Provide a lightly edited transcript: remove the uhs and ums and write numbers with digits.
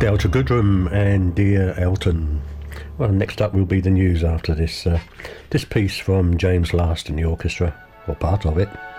Delta Goodrem and Dear Elton. Well, next up will be the news after this piece from James Last and the orchestra, or part of it.